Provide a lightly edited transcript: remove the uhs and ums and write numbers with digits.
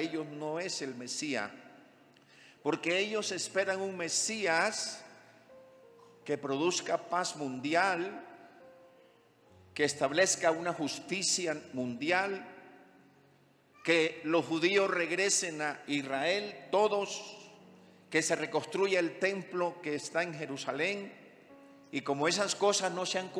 ellos no es el Mesías, porque ellos esperan un Mesías que produzca paz mundial, que establezca una justicia mundial, que los judíos regresen a Israel todos, que se reconstruya el templo que está en Jerusalén. Y como esas cosas no se han